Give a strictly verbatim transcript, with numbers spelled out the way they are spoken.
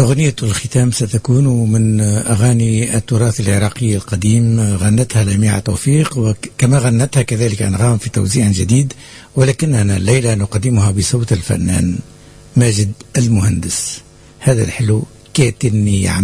أغنية الختام ستكون من أغاني التراث العراقي القديم، غنتها لميعة توفيق، وكما غنتها كذلك أنغام في توزيع جديد، ولكننا الليلة نقدمها بصوت الفنان ماجد المهندس. هذا الحلو كاتني يا عم.